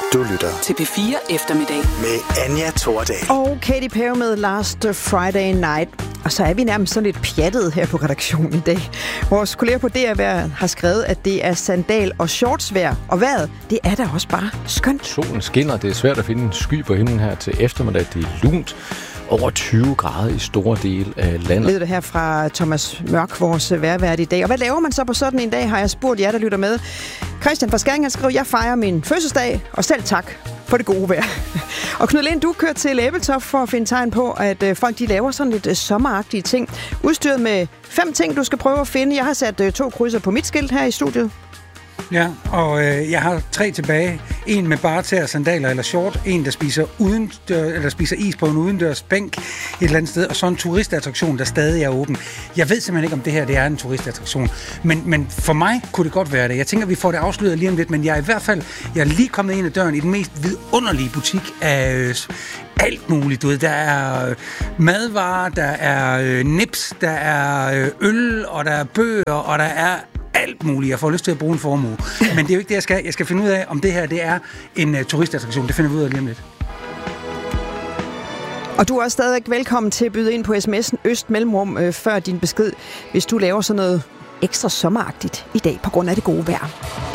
Du lytter til P4 Eftermiddag med Anja Thordal og Katy Perry med Last Friday Night. Og så er vi nærmest sådan lidt pjattet her på redaktionen i dag. Vores kolleger på DR har skrevet, at det er sandal- og shortsvejr. Og vejret, det er da også bare skønt. Solen skinner. Det er svært at finde en sky på himlen her til eftermiddag. Det er lunt. Over 20 grader i store dele af landet. Lød det her fra Thomas Mørk, vores vejrvært i dag. Og hvad laver man så på sådan en dag, har jeg spurgt jer, der lytter med. Christian fra Skæring, han skrev, jeg fejrer min fødselsdag, og selv tak for det gode vejr. Og Knud Lind, du kører til Ebeltoft for at finde tegn på, at folk de laver sådan lidt sommeragtige ting. Udstyret med 5 ting, du skal prøve at finde. Jeg har sat 2 krydser på mit skilt her i studiet. Ja, og jeg har 3 tilbage. En med bartær, sandaler eller short. En, der spiser is på en udendørs bænk et eller andet sted. Og så en turistattraktion, der stadig er åben. Jeg ved simpelthen ikke, om det her det er en turistattraktion. Men for mig kunne det godt være det. Jeg tænker, vi får det afsløret lige om lidt. Men jeg er lige kommet ind ad døren i den mest vidunderlige butik af alt muligt. Du ved, der er madvarer, der er nips, der er øl, og der er bøger, og der er alt muligt. Jeg får lyst til at bruge en formue. Men det er jo ikke det, jeg skal. Jeg skal finde ud af, om det her det er en turistattraktion. Det finder vi ud af lige om lidt. Og du er også stadig velkommen til at byde ind på sms'en Øst Mellemrum før din besked, hvis du laver sådan noget ekstra sommeragtigt i dag på grund af det gode vejr.